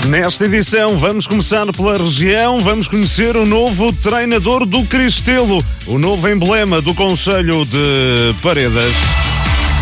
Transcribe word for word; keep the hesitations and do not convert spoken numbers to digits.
Nesta edição vamos começar pela região, vamos conhecer o novo treinador do Cristelo, o novo emblema do concelho de Paredes.